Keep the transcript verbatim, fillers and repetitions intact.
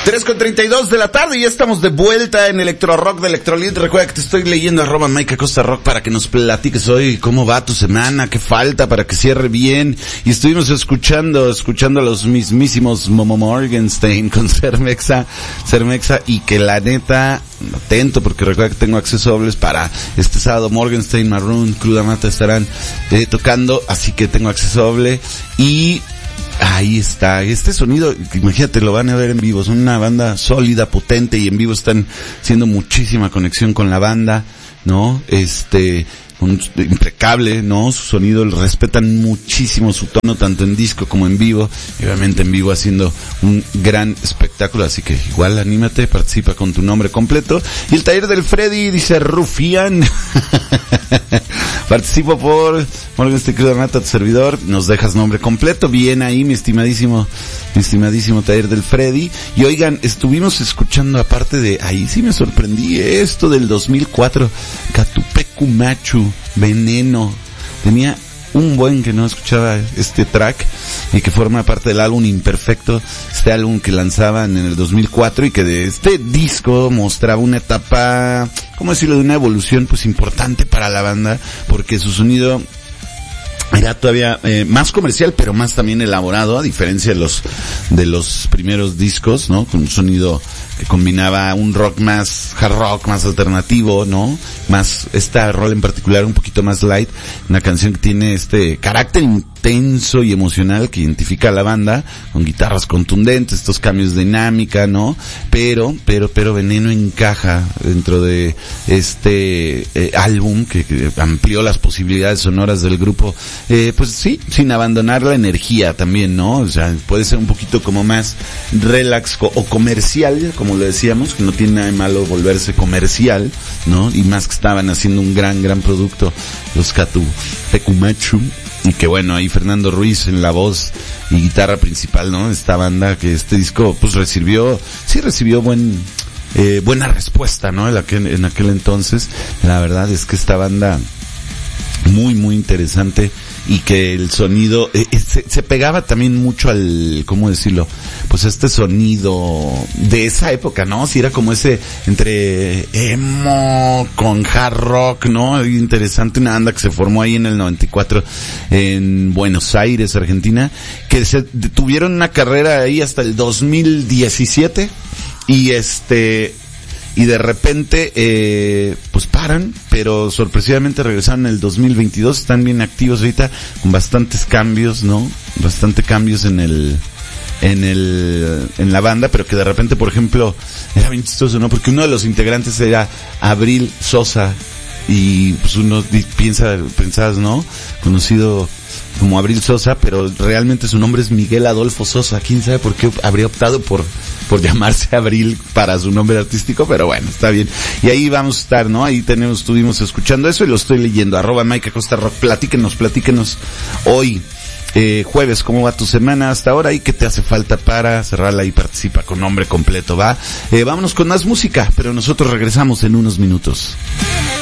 tres con treinta y dos de la tarde y ya estamos de vuelta en Electro Rock de Electrolit. Recuerda que te estoy leyendo arroba Mike Acosta Rock para que nos platiques hoy cómo va tu semana, qué falta para que cierre bien. Y estuvimos escuchando, escuchando a los mismísimos Momo Morgenstein con Cermexa, Cermexa y que la neta, atento porque recuerda que tengo acceso dobles para este sábado. Morgenstein, Maroon, Cruda Mata estarán eh, tocando, así que tengo acceso doble y ahí está, este sonido, imagínate, lo van a ver en vivo, son una banda sólida, potente y en vivo están haciendo muchísima conexión con la banda, ¿no? Este, un, impecable, ¿no? Su sonido, respetan muchísimo su tono tanto en disco como en vivo, y obviamente en vivo haciendo un gran espectáculo, así que igual anímate, participa con tu nombre completo. Y el taller del Freddy dice Rufián. Participo por Morgenstein, Cruda Mata, tu servidor, nos dejas nombre completo, bien ahí mi estimadísimo, mi estimadísimo taller del Freddy. Y oigan, estuvimos escuchando aparte de, ahí sí me sorprendí, esto del dos mil cuatro, Catupecu Machu, Veneno, tenía un buen que no escuchaba este track y que forma parte del álbum Imperfecto, este álbum que lanzaban en el dos mil cuatro y que de este disco mostraba una etapa, ¿cómo decirlo?, de una evolución pues importante para la banda, porque su sonido era todavía eh, más comercial, pero más también elaborado, a diferencia de los de los primeros discos, ¿no? Con un sonido que combinaba un rock más hard rock, más alternativo, ¿no? Más esta rol en particular un poquito más light, una canción que tiene este carácter intenso y emocional que identifica a la banda, con guitarras contundentes, estos cambios de dinámica, ¿no? Pero, pero, pero Veneno encaja dentro de este eh, álbum que, que amplió las posibilidades sonoras del grupo, eh, pues sí, sin abandonar la energía también, ¿no? O sea, puede ser un poquito como más relax co- o comercial, como lo decíamos, que no tiene nada de malo volverse comercial, ¿no? Y más que estaban haciendo un gran, gran producto, los Catupecu Machu. Y que bueno, ahí Fernando Ruiz en la voz y guitarra principal, ¿no? Esta banda que este disco pues recibió, sí recibió buen, eh, buena respuesta, ¿no? En aquel, en aquel entonces, la verdad es que esta banda muy, muy interesante y que el sonido, eh, se, se pegaba también mucho al, ¿cómo decirlo? Pues este sonido de esa época, ¿no? Si era como ese entre emo con hard rock, ¿no? Interesante, una banda que se formó ahí en el noventa y cuatro en Buenos Aires, Argentina, que se tuvieron una carrera ahí hasta el dos mil diecisiete y este... y de repente eh pues paran, pero sorpresivamente regresaron en el dos mil veintidós, están bien activos ahorita con bastantes cambios, ¿no? Bastante cambios en el en el en la banda, pero que de repente, por ejemplo, era bien chistoso, ¿no? Porque uno de los integrantes era Abril Sosa y pues uno piensa, pensabas, ¿no? Conocido como Abril Sosa, pero realmente su nombre es Miguel Adolfo Sosa. ¿Quién sabe por qué habría optado por por llamarse Abril para su nombre artístico? Pero bueno, está bien. Y ahí vamos a estar, ¿no? Ahí tenemos, estuvimos escuchando eso y lo estoy leyendo. Arroba Mike Acosta Rock. Platíquenos, platíquenos hoy, eh, jueves, ¿cómo va tu semana hasta ahora? ¿Y qué te hace falta para cerrarla? Y participa con nombre completo, ¿va? Eh, vámonos con más música, pero nosotros regresamos en unos minutos.